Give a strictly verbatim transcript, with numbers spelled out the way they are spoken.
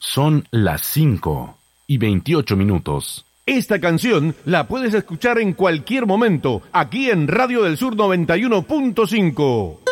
Son las cinco y veintiocho minutos. Esta canción la puedes escuchar en cualquier momento, aquí en Radio del Sur noventa y uno punto cinco.